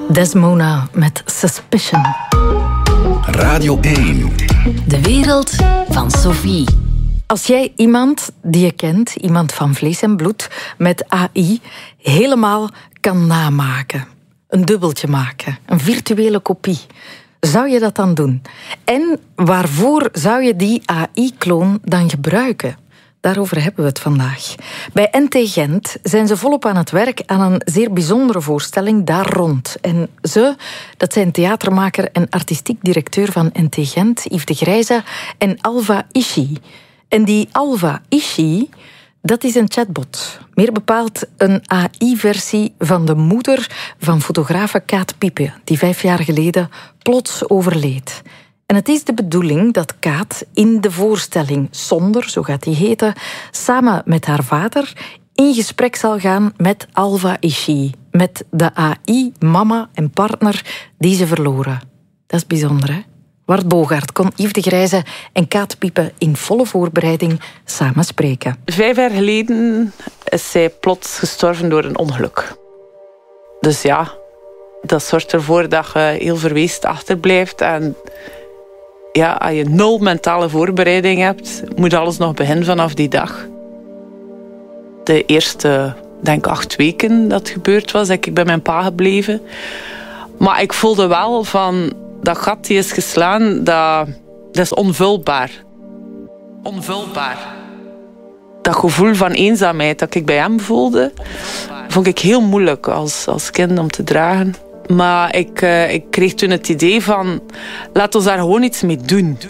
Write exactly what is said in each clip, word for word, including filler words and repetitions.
Desmona met Suspicion. Radio één. De wereld van Sophie. Als jij iemand die je kent, iemand van vlees en bloed, met A I helemaal kan namaken, een dubbeltje maken, een virtuele kopie, zou je dat dan doen? En waarvoor zou je die A I-kloon dan gebruiken? Daarover hebben we het vandaag. Bij N T Gent zijn ze volop aan het werk aan een zeer bijzondere voorstelling daar rond. En ze, dat zijn theatermaker en artistiek directeur van N T Gent, Yves de Grijze, en Alva Ishi. En die Alva Ishi, dat is een chatbot. Meer bepaald een A I-versie van de moeder van fotografe Kaat Piepe, die vijf jaar geleden plots overleed. En het is de bedoeling dat Kaat in de voorstelling Sonder, zo gaat die heten, samen met haar vader in gesprek zal gaan met Alva Ishi, met de A I-mama en partner die ze verloren. Dat is bijzonder, hè? Wart Bogaert kon Yves de Grijze en Kaat Piepe in volle voorbereiding samen spreken. Vijf jaar geleden is zij plots gestorven door een ongeluk. Dus ja, dat zorgt ervoor dat je heel verweest achterblijft. En ja, als je nul mentale voorbereiding hebt, moet alles nog beginnen vanaf die dag. De eerste, denk ik, acht weken dat het gebeurd was, ben ik bij mijn pa gebleven. Maar ik voelde wel van, dat gat die is geslaan, dat, dat is onvulbaar. Onvulbaar. Dat gevoel van eenzaamheid dat ik bij hem voelde, vond ik heel moeilijk als, als kind om te dragen. Maar ik, uh, ik kreeg toen het idee van, laat ons daar gewoon iets mee doen.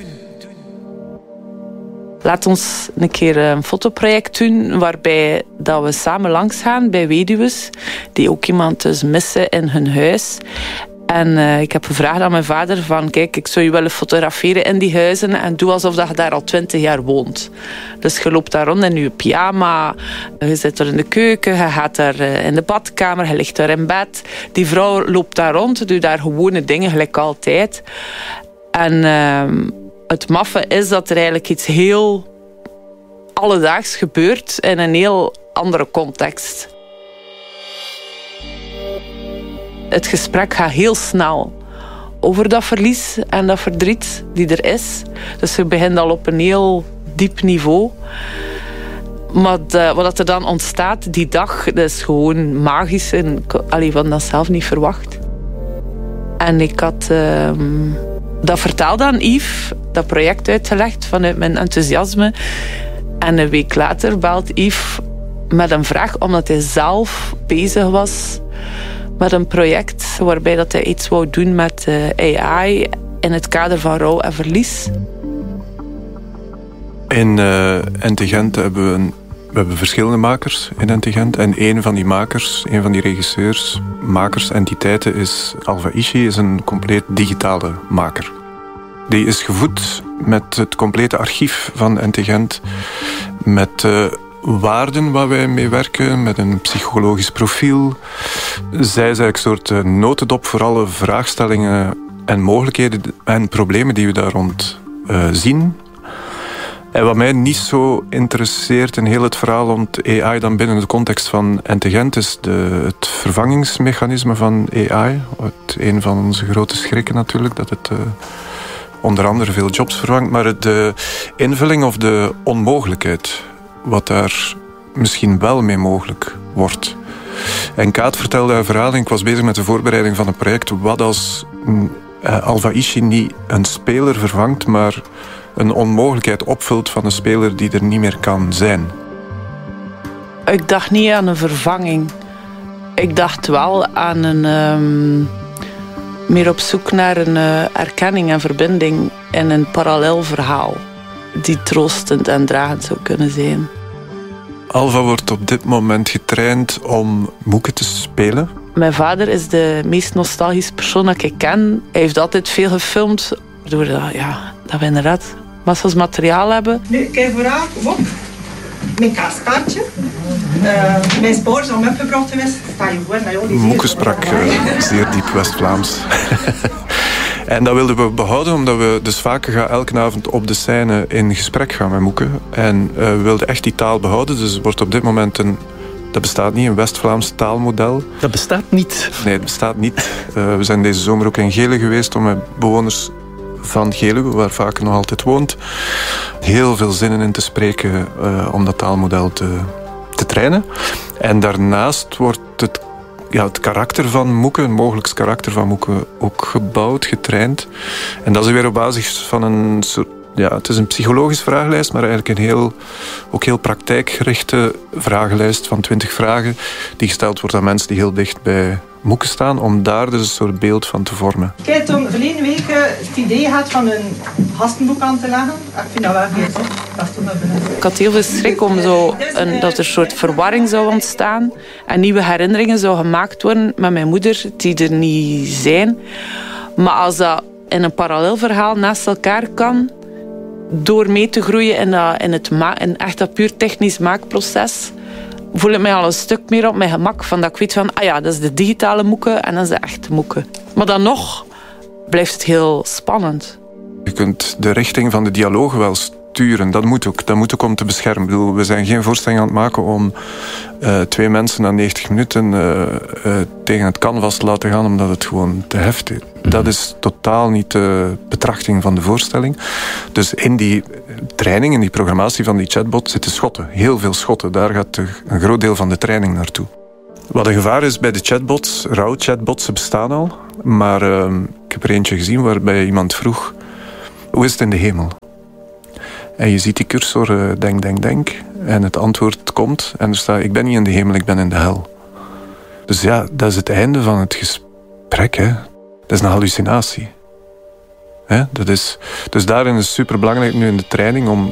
Laat ons een keer een fotoproject doen waarbij dat we samen langs gaan bij weduwen die ook iemand dus missen in hun huis. En uh, ik heb gevraagd aan mijn vader van, kijk, ik zou je willen fotograferen in die huizen en doe alsof dat je daar al twintig jaar woont. Dus je loopt daar rond in je pyjama, je zit er in de keuken, je gaat daar in de badkamer, je ligt daar in bed. Die vrouw loopt daar rond, doet daar gewone dingen, gelijk altijd. En uh, het maffe is dat er eigenlijk iets heel alledaags gebeurt in een heel andere context. Het gesprek gaat heel snel over dat verlies en dat verdriet die er is. Dus je begint al op een heel diep niveau. Maar de, wat er dan ontstaat die dag, dat is gewoon magisch. En ik allee, had dat zelf niet verwacht. En ik had uh, dat verteld aan Yves, dat project uitgelegd vanuit mijn enthousiasme. En een week later belt Yves met een vraag, omdat hij zelf bezig was met een project waarbij dat hij iets wou doen met uh, A I in het kader van rouw en verlies. In uh, N T Gent hebben we, een, we hebben verschillende makers in N T Gent. En een van die makers, een van die regisseurs, makers, entiteiten is Alva Ishi, is een compleet digitale maker. Die is gevoed met het complete archief van N T Gent, met Uh, waarden waar wij mee werken, met een psychologisch profiel. Zij is eigenlijk een soort notendop voor alle vraagstellingen en mogelijkheden en problemen die we daar rond uh, zien. En wat mij niet zo interesseert in heel het verhaal rond A I dan binnen de context van N T Gent is de, het vervangingsmechanisme van A I. Het, een van onze grote schrikken natuurlijk, dat het uh, onder andere veel jobs vervangt, maar de invulling of de onmogelijkheid wat daar misschien wel mee mogelijk wordt. En Kaat vertelde haar verhaal en ik was bezig met de voorbereiding van een project. Wat als uh, Alva Ishi niet een speler vervangt, maar een onmogelijkheid opvult van een speler die er niet meer kan zijn? Ik dacht niet aan een vervanging. Ik dacht wel aan een Um, meer op zoek naar een uh, erkenning en verbinding in een parallel verhaal die troostend en dragend zou kunnen zijn. Alva wordt op dit moment getraind om boeken te spelen. Mijn vader is de meest nostalgische persoon dat ik ken. Hij heeft altijd veel gefilmd, waardoor dat, ja, dat we inderdaad massas materiaal hebben. Nu, kijk vooraan, kom op. Mijn kaaskaartje. Uh, mijn spoor is al opgebracht geweest. Sta je voor, nou, Moeke sprak uh, zeer diep West-Vlaams. En dat wilden we behouden, omdat we dus vaker gaan elke avond op de scène in gesprek gaan met Moeke. En uh, we wilden echt die taal behouden, dus er wordt op dit moment een, Dat bestaat niet, een West-Vlaams taalmodel. Dat bestaat niet? Nee, het bestaat niet. Uh, we zijn deze zomer ook in Gele geweest om met bewoners van Gele, waar Vaken nog altijd woont, heel veel zinnen in te spreken uh, om dat taalmodel te, te trainen. En daarnaast wordt het, ja, het karakter van Moeke, een mogelijk karakter van Moeke, ook gebouwd, getraind. En dat is weer op basis van een soort, ja, het is een psychologische vragenlijst, maar eigenlijk een heel, ook heel praktijkgerichte vragenlijst van twintig vragen die gesteld wordt aan mensen die heel dicht bij Moeke staan, om daar dus een soort beeld van te vormen. Ik heb toen verleden week het idee gehad van een gastenboek aan te leggen. Ik vind dat wel goed. Ik had heel veel schrik om zo een, dat er een soort verwarring zou ontstaan en nieuwe herinneringen zou gemaakt worden met mijn moeder die er niet zijn. Maar als dat in een parallel verhaal naast elkaar kan, door mee te groeien in, dat, in, het ma- in echt dat puur technisch maakproces, voel ik mij al een stuk meer op mijn gemak. Van dat ik weet van, ah ja, dat is de digitale Moeke en dat is de echte Moeke. Maar dan nog blijft het heel spannend. Je kunt de richting van de dialoog wel sturen. Dat moet ook, dat moet ook om te beschermen. Ik bedoel, we zijn geen voorstelling aan het maken om uh, twee mensen na negentig minuten uh, uh, tegen het canvas te laten gaan, omdat het gewoon te heftig is. Dat is totaal niet de betrachting van de voorstelling. Dus in die training, in die programmatie van die chatbot zitten schotten. Heel veel schotten. Daar gaat de, een groot deel van de training naartoe. Wat een gevaar is bij de chatbots, rouwchatbots, ze bestaan al. Maar uh, ik heb er eentje gezien waarbij iemand vroeg, hoe is het in de hemel? En je ziet die cursor, uh, denk, denk, denk. En het antwoord komt en er staat, ik ben niet in de hemel, ik ben in de hel. Dus ja, dat is het einde van het gesprek, hè. Dat is een hallucinatie. He, dat is, dus daarin is het superbelangrijk nu in de training om